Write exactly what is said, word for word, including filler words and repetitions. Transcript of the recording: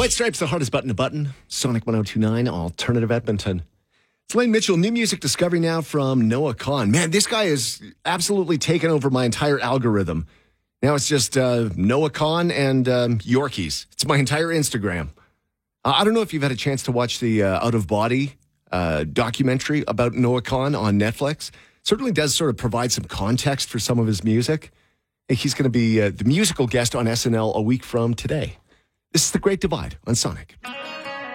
White Stripes, the hardest button to button. Sonic one oh two point nine, Alternative Edmonton. It's Lane Mitchell, new music discovery now from Noah Kahan. Man, this guy has absolutely taken over my entire algorithm. Now it's just uh, Noah Kahan and um, Yorkies. It's my entire Instagram. Uh, I don't know if you've had a chance to watch the uh, Out of Body uh, documentary about Noah Kahan on Netflix. Certainly does sort of provide some context for some of his music. He's going to be uh, the musical guest on S N L a week from today. This is The Great Divide on Sonic.